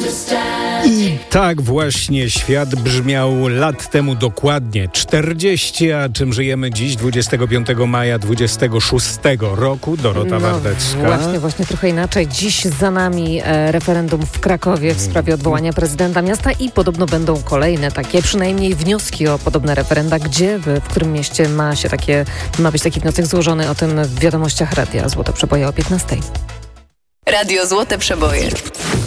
I tak właśnie świat brzmiał lat temu dokładnie 40, a czym żyjemy dziś, 25 maja 26 roku. Dorota Wardecka. Właśnie trochę inaczej. Dziś za nami referendum w Krakowie w sprawie odwołania prezydenta miasta i podobno będą kolejne takie, przynajmniej wnioski o podobne referenda. Gdzie, w którym mieście ma być taki wniosek złożony? O tym w wiadomościach Radia Złote Przeboje o 15. Radio Złote Przeboje.